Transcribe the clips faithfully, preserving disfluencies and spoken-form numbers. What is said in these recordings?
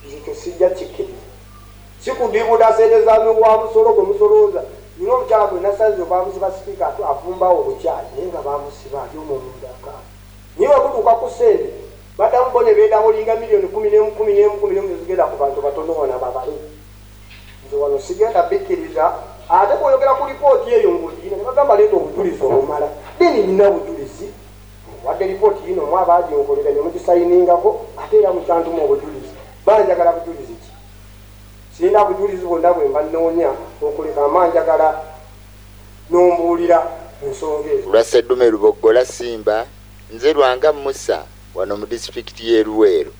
Ekyo sijja kikkiriza. Sikudibuda sente za wa musolo gwe musolooza. Nino omukyala gwe nasanze bamusiba sipiika afumbawo obukyali naye nga bamusiba ali omumundaka. Niwe kutuuka ku ssente badamu bo ne beedamu linga miliyoni kumi n'emu kumi n'emu kumi n'emu zigenda ku bantu batono wona babale. Nze wano sigenda bikkiriza ate bw'oyogera ku lipooti eyo ng'ogiina ne bagamba leeta obujulizi obumala. Deni nina obujulizi. Wadde lipooti yino mu abaaginkolera ne mugisayiningako ate era mukyantuma obujulizi. Banjagala bujulizi ki? Sirina bujulizi bwonna bwe mba nnoonya okuleka amanjagala n'ombuulira ensonga ezo. Lwaseddume Luboggola Simba, nze Lwanga Musa wano mu disitulikiti y'e Luweero.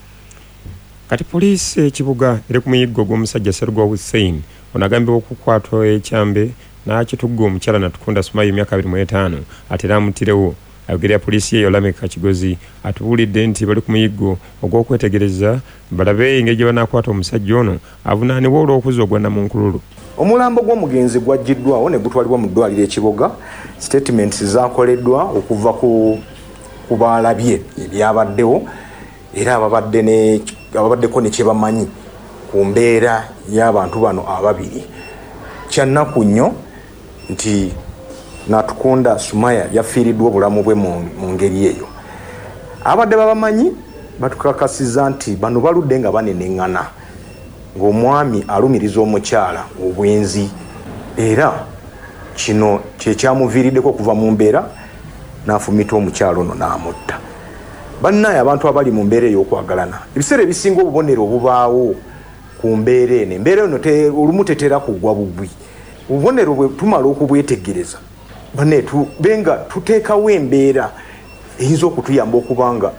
Kati poliisi ekibuga eri ku muyiggo gw'omusajja Sserugwa Hussein ono agambibwa okukwata ekyambe n'akitugga omukyala Natukunda Sumaye emyaka abiri mu etaano ate era amuttirewo. Ayogerera poliisi eyo Lameka Kigozi atubuulidde nti bali ku muyiggo ogw'okwetegereza balabe engeri gye banaakwata omusajja ono avunaanibwa olw'okuzza ogwa Namunkululu. Omulambo gw'omugenzi gwaggiddwawo ne gutwalibwa mu ddwaliro ekibuga. Statements zaakoleddwa okuva ku ku baalabye ebyabaddewo era ababadde ne ababaddeko ne kye bamanyi ku mbeera y'abantu bano ababiri. Kyannaku nnyo nti Natukunda Sumaya yafiiriddwa obulamu bwe mu ngeri eyo. Abadde babamanyi batukakasiza nti bano baludde nga baneneŋŋana ng'omwami alumiriza omukyala obwenzi era kino kye kyamuviiriddeko okuva mu mbeera n'afumita omukyala ono n'amutta. Bannaye abantu abali mu mbeera ey'okwagalana ebiseera ebisinga obubonero obubaawo ku mbeera eno embeera eno olumu tetera kugwa bugwi. Obubonero bwe tumala okubwetegereza banne tubenga tuteekawo embeera eyinza okutuyamba okubanga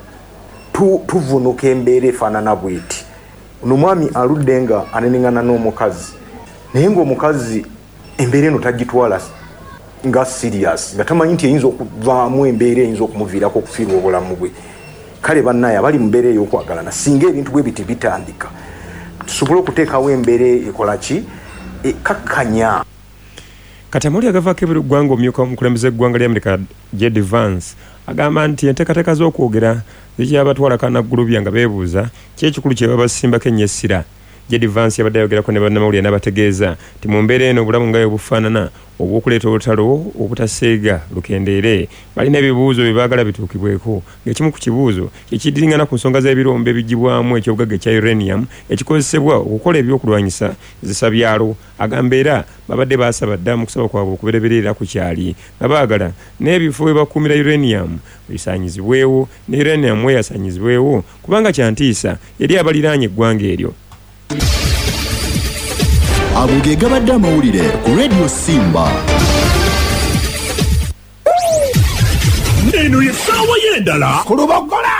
tuvunuka embeera efaanana bweti. Ono mwami aludde nga aneneŋŋana n'omukazi naye ng'omukazi embeera eno tagitwala nga serious nga tamanyi nti eyinza okuvaamu embeera eyinza okumuviirako okufiirwa obulamu bwe. Kale bannaye abali mu mbeera ey'okwagalana singa ebintu bwe biti bitandika tusobole okuteekawo embeera ekola ki ekakkanya. Kati amawuli agavaako ebiri ggwanga omumyuka omukulembeze eggwanga lya Amerika J D Vance agamba nti enteekateeka z'okwogera zikyabatwala kannaggulubya nga beebuuza ki ekikulu kye babasimbako ennyo essira. J D Vance yabadde ayogerako ne bannamawulire n'abategeeza nti mu mbeera eno obulamu nga bwe bufaanana obw'okuleeta olutalo obutaseega lukendeere balina ebibuuzo bye baagala bituukibweko ng'ekimu ku kibuuzo kyekiddingana ku nsonga z'ebirombe ebiggyibwamu ekyobugagga ekya uranium ekikozesebwa okukola ebyokulwanyisa zisabyalo. Agamba era babadde baasaba dda mu kusaba kwabwe okubereberera ku kyali nga baagala n'ebifo we bakuumira uranium bisaanyizibwewo ne uranium we yasaanyizibwewo kubanga kyantiisa eri abaliraanye eggwanga eryo. Ago ge gabadde amawulire ku Radio Simba. Neno ye sawa yendala ku Luboggola